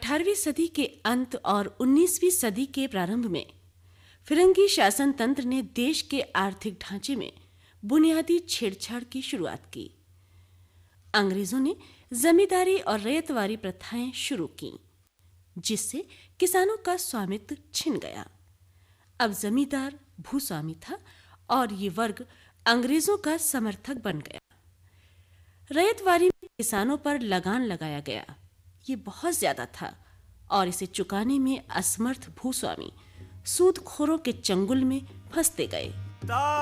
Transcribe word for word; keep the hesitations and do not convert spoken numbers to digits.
अठारहवीं सदी के अंत और उन्नीसवीं सदी के प्रारंभ में फिरंगी शासन तंत्र ने देश के आर्थिक ढांचे में बुनियादी छेड़छाड़ की शुरुआत की। अंग्रेजों ने जमींदारी और रैयतवारी प्रथाएं शुरू की, जिससे किसानों का स्वामित्व छिन गया। अब जमींदार भूस्वामी था और ये वर्ग अंग्रेजों का समर्थक बन गया। रैयतवारी में किसानों पर लगान लगाया गया। ये बहुत ज्यादा था और इसे चुकाने में असमर्थ भूस्वामी सूदखोरों के चंगुल में फंसते गए।